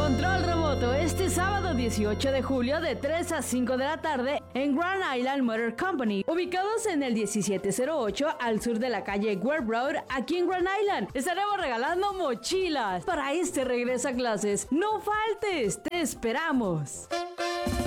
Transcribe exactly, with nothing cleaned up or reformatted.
Control remoto este sábado dieciocho de julio de tres a cinco de la tarde en Grand Island Motor Company, ubicados en el diecisiete cero ocho al sur de la calle Webb Road, aquí en Grand Island. Estaremos regalando mochilas para este regreso a clases. ¡No faltes! ¡Te esperamos!